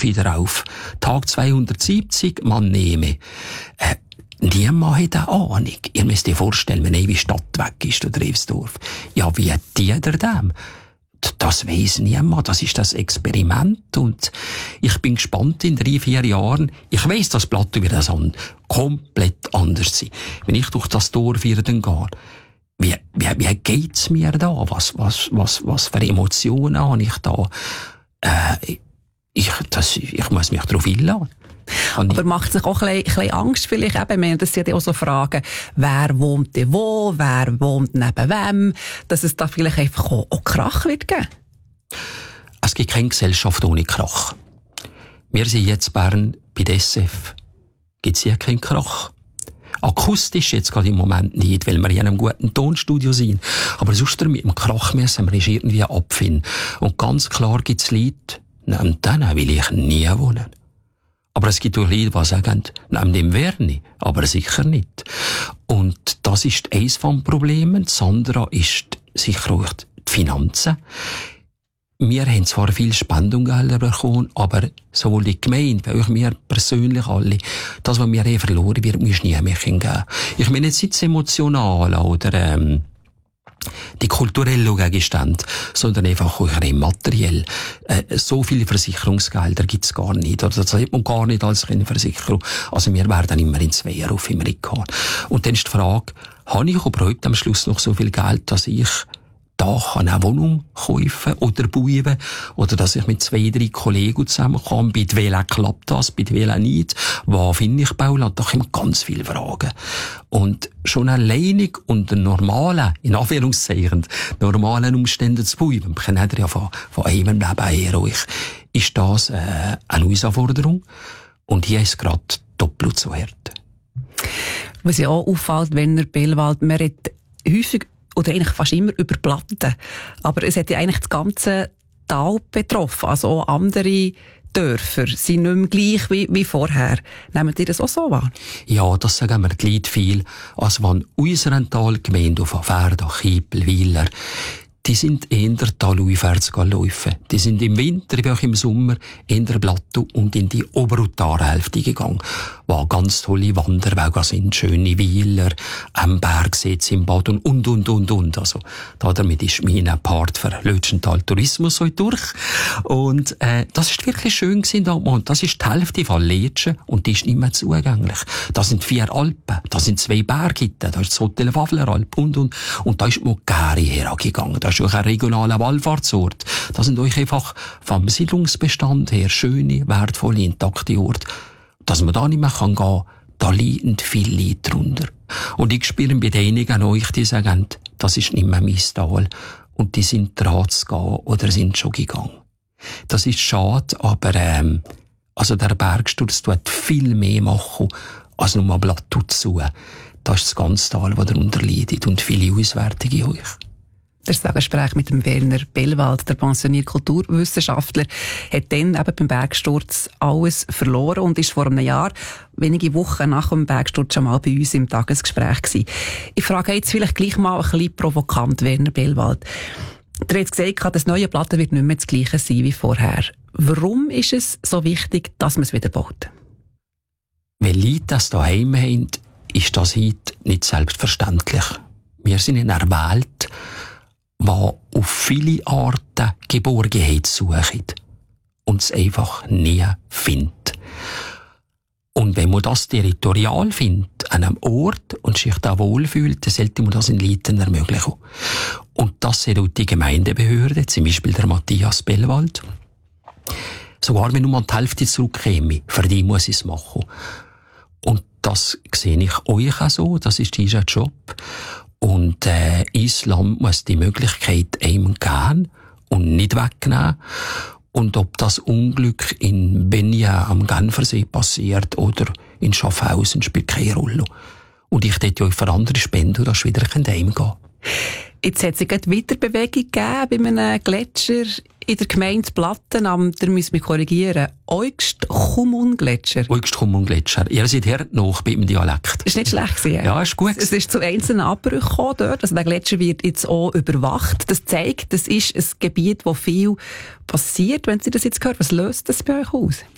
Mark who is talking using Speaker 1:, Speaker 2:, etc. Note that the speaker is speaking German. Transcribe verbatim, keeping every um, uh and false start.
Speaker 1: wieder auf. Tag zweihundertsiebzig, man nehme. Äh, niemand hat eine Ahnung. Ihr müsst euch vorstellen, wenn eine Stadt weg ist, oder Revsdorf. Ja, wie hat die der dem? Das weiss niemand, das ist das Experiment und ich bin gespannt in drei, vier Jahren. Ich weiss, das Plateau wird das an, komplett anders sein. Wenn ich durch das Tor vierten gehe, wie, wie, wie geht's mir da? Was, was, was, was für Emotionen habe ich da? Äh, ich, das, ich muss mich darauf einladen.
Speaker 2: Aber macht sich auch ein bisschen Angst vielleicht eben? Wir, das sind ja auch so Fragen, wer wohnt denn wo, wer wohnt neben wem, dass es da vielleicht einfach auch, auch Krach wird geben?
Speaker 1: Es gibt keine Gesellschaft ohne Krach. Wir sind jetzt Bern bei der S F. Gibt es hier keinen Krach? Akustisch jetzt gerade im Moment nicht, weil wir in einem guten Tonstudio sind. Aber sonst mit dem Krach müssen wir uns irgendwie abfinden. Und ganz klar gibt es Leute, neben denen will ich nie wohnen. Aber es gibt auch Leute, die sagen, neben dem wäre ich, aber sicher nicht. Und das ist eines von den Problemen. Das andere ist sicher auch die Finanzen. Wir haben zwar viel Spendungsgelder bekommen, aber sowohl die Gemeinde, wie auch wir persönlich alle, das, was wir hier verloren wird, muss nie mehr geben. Ich meine jetzt nicht das Emotionale oder ähm, die kulturellen Gegenstände, sondern einfach auch rein materiell. Äh, so viele Versicherungsgelder gibt's gar nicht. Oder das hat man gar nicht als eine Versicherung. Also wir werden immer in zwei Jahren auf Amerika. Und dann ist die Frage, habe ich überhaupt am Schluss noch so viel Geld, dass ich da kann eine Wohnung kaufen oder bauen, oder dass ich mit zwei, drei Kollegen zusammenkomme. Bei welchen klappt das, bei welchen nicht? Wo finde ich Bauland? Da kommen ganz viele Fragen. Und schon alleinig unter normalen, in Anführungszeichen, normalen Umständen zu bauen, wir kennen ja von, von einem Leben her ruhig, ist das äh, eine Herausforderung. Und hier ist gerade doppelt so hart.
Speaker 2: Was ja auch auffällt, Werner Bellwald, man redet häufig oder eigentlich fast immer über Platten. Aber es hat ja eigentlich das ganze Tal betroffen. Also auch andere Dörfer sind nicht mehr gleich wie, wie vorher. Nehmt ihr das auch so wahr?
Speaker 1: Ja, das sagen wir gleich viel. Also wenn unsere Talgemeinde von Verdach, Kiepel, Wieler, die sind eher talaufwärts gelaufen. Die sind im Winter wie auch im Sommer in der Plateau und in die Oberutaarhälfte gegangen, wo ganz tolle Wanderwege sind, schöne Wieler, am Bergsitz im Bad und, und, und, und, und. Also, damit ist mein Part für Lötschental Tourismus so durch. Und, äh, das ist wirklich schön gewesen, und das ist die Hälfte von Letschen und die ist nicht mehr zugänglich. Das sind vier Alpen, das sind zwei Berge, da ist das Hotel Wavleralp und, und, und da ist Mogari hergegangen. Das ist auch ein regionaler Wallfahrtsort. Das sind euch einfach vom Siedlungsbestand her schöne, wertvolle, intakte Orte. Dass man da nicht mehr gehen kann, da liegen viele Leute drunter. Und ich spüre bei denen an euch, die sagen, das ist nicht mehr mein Tal. Und die sind dran zu gehen oder sind schon gegangen. Das ist schade, aber ähm, also der Bergsturz tut viel mehr machen, als nur mal Plateau zu. Das ist das ganze Tal, das darunter leidet und viele Auswärtige euch.
Speaker 2: Das Gespräch mit dem Werner Bellwald, der pensionierte Kulturwissenschaftler, hat dann eben beim Bergsturz alles verloren und ist vor einem Jahr, wenige Wochen nach dem Bergsturz, schon mal bei uns im Tagesgespräch gewesen. Ich frage jetzt vielleicht gleich mal ein bisschen provokant, Werner Bellwald. Der hat gesagt, das neue Plateau wird nicht mehr das Gleiche sein wie vorher. Warum ist es so wichtig, dass man es wieder baut?
Speaker 1: Weil Leute das daheim haben, ist das heute nicht selbstverständlich. Wir sind in einer Welt, die auf viele Arten Geborgenheit sucht und es einfach nie findet. Und wenn man das territorial findet, an einem Ort und sich da wohlfühlt, dann sollte man das in Leuten ermöglichen. Und das sieht auch die Gemeindebehörde, zum Beispiel der Matthias Bellwald. Sogar wenn nur die Hälfte zurückkäme, für die muss ich es machen. Und das sehe ich euch auch so, das ist dieser Job. Und äh, Islam muss die Möglichkeit einem geben und nicht wegnehmen. Und ob das Unglück in Benja am Genfersee passiert oder in Schaffhausen, spielt keine Rolle. Und ich dort ja für andere spenden, dass ich wieder heimgehen kann.
Speaker 2: Jetzt hat es gerade wieder Bewegung gegeben bei einem Gletscher in der Gemeinde Platten am, da müssen wir korrigieren, Eugst-Chumun-Gletscher.
Speaker 1: Eugst-Chumun-Gletscher. Ihr seid hart noch bei dem Dialekt.
Speaker 2: Das ist nicht schlecht gewesen.
Speaker 1: Ja, ist gut.
Speaker 2: Es ist zu einzelnen Abbrüchen gekommen dort. Also der Gletscher wird jetzt auch überwacht. Das zeigt, das ist ein Gebiet, wo viel passiert. Wenn Sie das jetzt hören, was löst das bei euch aus?